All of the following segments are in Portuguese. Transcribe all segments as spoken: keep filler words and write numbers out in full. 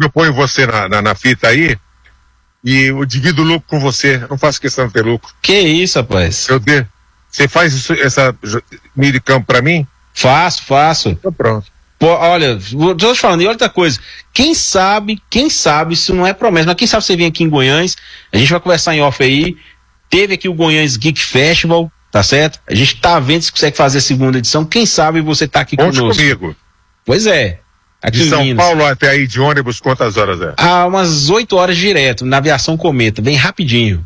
eu ponho você na, na, na fita aí e eu divido o lucro com você. Não faço questão de ter lucro. Que isso, rapaz? Eu de... Você faz isso, essa meio de campo pra mim? Faço, faço. Então pronto. Pô, olha, tô te falando, e olha outra coisa. Quem sabe, quem sabe, isso não é promessa, mas quem sabe você vir aqui em Goiânia, a gente vai conversar em off aí. Teve aqui o Goiânia Geek Festival, tá certo? A gente tá vendo se consegue fazer a segunda edição. Quem sabe você tá aqui Conte conosco. comigo. Pois é. Aqui de em São Minas. Paulo até aí de ônibus, quantas horas é? Ah, umas oito horas direto, na aviação Cometa, bem rapidinho.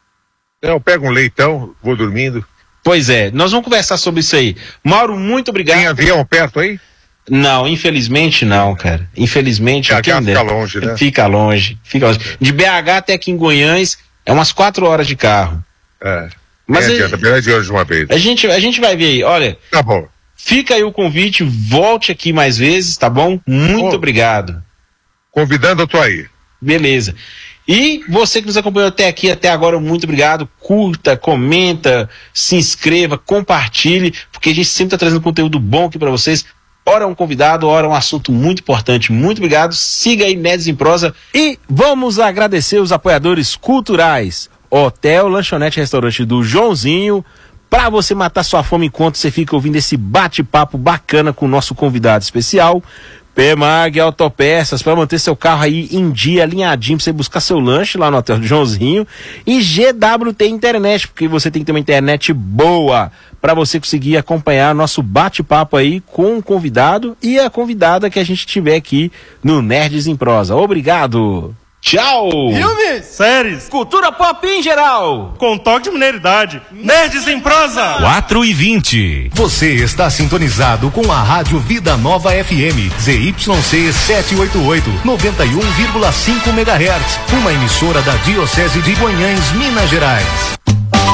Eu pego um leitão, vou dormindo. Pois é, nós vamos conversar sobre isso aí. Mauro, muito obrigado. Tem avião perto aí? Não, infelizmente não, cara. Infelizmente. B H fica longe, né? Fica longe, fica longe. De B H até aqui em Goiânia é umas quatro horas de carro. É. Mas é, adianta, melhor de hoje de uma vez. A gente, a gente vai ver aí, olha. Tá bom. Fica aí o convite, volte aqui mais vezes, tá bom? Muito oh, obrigado. Convidando, eu tô aí. Beleza. E você que nos acompanhou até aqui, até agora, muito obrigado. Curta, comenta, se inscreva, compartilhe, porque a gente sempre está trazendo conteúdo bom aqui para vocês. Ora um convidado, ora um assunto muito importante. Muito obrigado. Siga aí Nerds em Prosa. E vamos agradecer os apoiadores culturais. Hotel, Lanchonete e Restaurante do Joãozinho. Para você matar sua fome enquanto você fica ouvindo esse bate-papo bacana com o nosso convidado especial. P M A G Autopeças, para manter seu carro aí em dia, alinhadinho, para você buscar seu lanche lá no Hotel do Joãozinho. E G W T Internet, porque você tem que ter uma internet boa para você conseguir acompanhar nosso bate-papo aí com o convidado e a convidada que a gente tiver aqui no Nerds em Prosa. Obrigado! Tchau! Filmes, séries, cultura pop em geral, com toque de mineiridade. Nerds em Prosa. quatro e vinte. Você está sintonizado com a Rádio Vida Nova F M, Z Y C setecentos e oitenta e oito, noventa e um vírgula cinco megahertz, uma emissora da Diocese de Goiânia, Minas Gerais.